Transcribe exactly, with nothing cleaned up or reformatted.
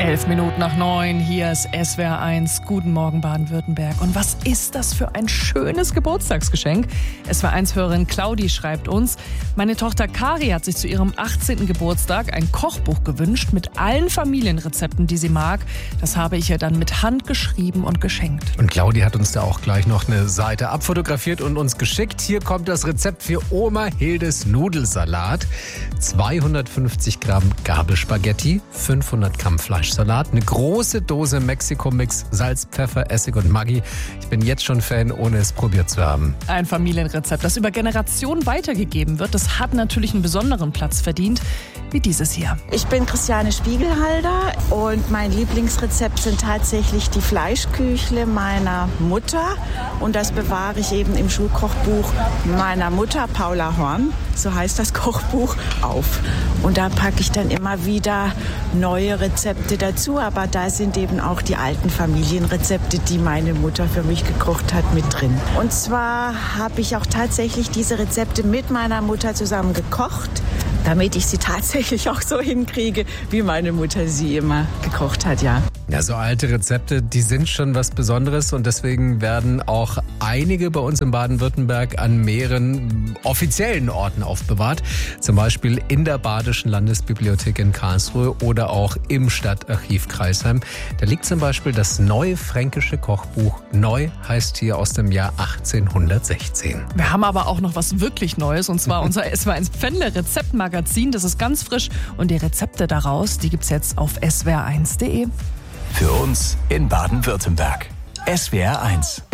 Elf Minuten nach neun, hier ist S W R eins. Guten Morgen Baden-Württemberg. Und was ist das für ein schönes Geburtstagsgeschenk? S W R eins-Hörerin Claudi schreibt uns, meine Tochter Kari hat sich zu ihrem achtzehnten Geburtstag ein Kochbuch gewünscht mit allen Familienrezepten, die sie mag. Das habe ich ihr dann mit Hand geschrieben und geschenkt. Und Claudi hat uns da auch gleich noch eine Seite abfotografiert und uns geschickt. Hier kommt das Rezept für Oma Hildes Nudelsalat. zweihundertfünfzig Gramm Gabelspaghetti, fünfhundert Gramm Fleischsalat, eine große Dose Mexiko-Mix, Salz, Pfeffer, Essig und Maggi. Ich bin jetzt schon Fan, ohne es probiert zu haben. Ein Familienrezept, das über Generationen weitergegeben wird. Das hat natürlich einen besonderen Platz verdient, wie dieses hier. Ich bin Christiane Spiegelhalder und mein Lieblingsrezept sind tatsächlich die Fleischküchle meiner Mutter. Und das bewahre ich eben im Schulkochbuch meiner Mutter, Paula Horn, so heißt das Kochbuch, auf. Und da packe ich dann immer wieder neue Rezepte dazu, aber da sind eben auch die alten Familienrezepte, die meine Mutter für mich gekocht hat, mit drin. Und zwar habe ich auch tatsächlich diese Rezepte mit meiner Mutter zusammen gekocht, damit ich sie tatsächlich auch so hinkriege, wie meine Mutter sie immer gekocht hat, ja. Ja, so alte Rezepte, die sind schon was Besonderes und deswegen werden auch einige bei uns in Baden-Württemberg an mehreren offiziellen Orten aufbewahrt. Zum Beispiel in der Badischen Landesbibliothek in Karlsruhe oder auch im Stadtarchiv Kreisheim. Da liegt zum Beispiel das Neue Fränkische Kochbuch. Neu heißt hier aus dem Jahr achtzehnhundertsechzehn. Wir haben aber auch noch was wirklich Neues, und zwar unser S W R eins Pfändle Rezeptmagazin. Das ist ganz frisch und die Rezepte daraus, die gibt's jetzt auf S W R eins punkt de. Für uns in Baden-Württemberg. S W R eins.